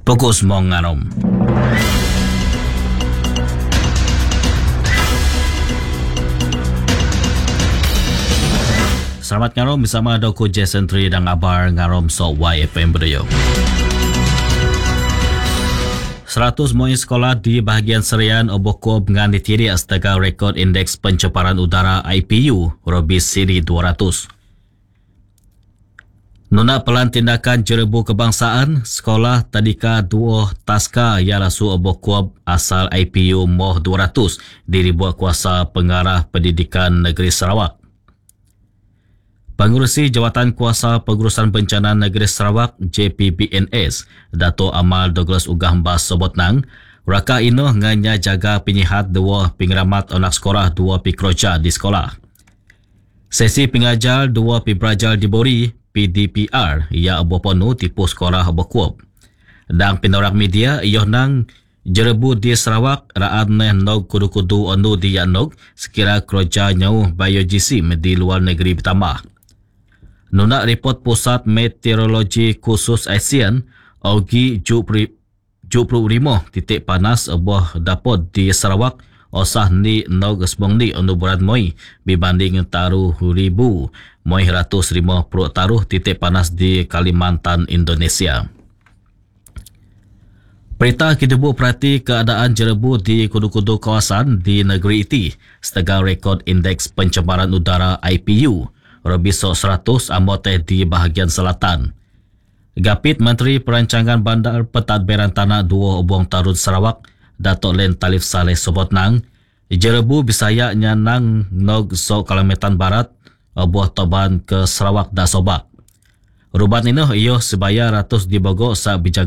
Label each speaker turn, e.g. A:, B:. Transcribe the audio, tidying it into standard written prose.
A: Pokok Semong Ngarom. Selamat ngarom bersama Dr. Jason Tri dan Abar Ngarom Sok YFM Berdaya. 100 murid sekolah di bahagian Serian Obokob dengan ditiri astaga rekod indeks pencemaran udara IPU Robis Siri 200. Nuna pelan tindakan jerebu kebangsaan, sekolah tadika 2 taska yang rasu Obokob asal IPU Moh 200 dibuat kuasa pengarah pendidikan negeri Sarawak. Pengurusi Jawatan Kuasa Pengurusan Bencana Negeri Sarawak JPBNS, Dato' Amal Douglas Ugah Mbas sebut nang, raka ino nganya jaga penyihat 2 pengeramat anak sekolah 2 pikroja di sekolah. Sesi pengajar 2 pibrajal dibori PDPR ia aboponu tipu sekolah Obokob. Dan penorak media iyoh nang jerebu di Sarawak raat neh nog kudu-kudu onu di yanog sekira kerja nyau biojisim di luar negeri bertambah. Nuna report Pusat Meteorologi Khusus ASEAN Augie Juprimo titik panas buah dapot di Sarawak osah ni nog sebong ni onu berat moi dibanding taruh 1000 moi 150 taruh titik panas di Kalimantan Indonesia. Perintah Kidebu perhati keadaan jerebu di kudu-kudu kawasan di negeri itu setengah rekod indeks pencemaran udara IPU Robis 100 amote di bahagian selatan. Gapit Menteri Perancangan Bandar Pentadbiran Tanah 2 Obong Tarun Sarawak, Dato' Len Talif Saleh sebut nang, jerebu Bisaya nyanang nog so Kalimantan Barat, buah toban ke Sarawak dan Sobak. Ruban ini iyo sebaya 100 dibogok sa bijak